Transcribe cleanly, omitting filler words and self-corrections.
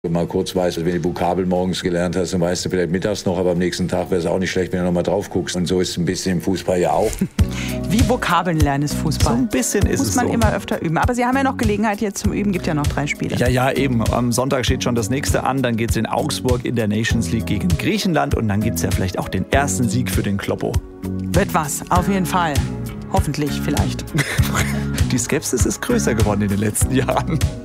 Mal kurz weißt, wenn du die Vokabel morgens gelernt hast, dann weißt du vielleicht mittags noch, aber am nächsten Tag wäre es auch nicht schlecht, wenn du noch mal drauf guckst. Und so ist es ein bisschen im Fußball ja auch. Wie Vokabeln lernen ist Fußball. So ein bisschen ist es so. Muss man immer öfter üben. Aber Sie haben ja noch Gelegenheit jetzt zum Üben, gibt ja noch 3 Spiele. Ja, eben. Am Sonntag steht schon das nächste an. Dann geht es in Augsburg in der Nations League gegen Griechenland. Und dann gibt es ja vielleicht auch den ersten Sieg für den Kloppo. Wird was, auf jeden Fall. Hoffentlich, vielleicht. Die Skepsis ist größer geworden in den letzten Jahren.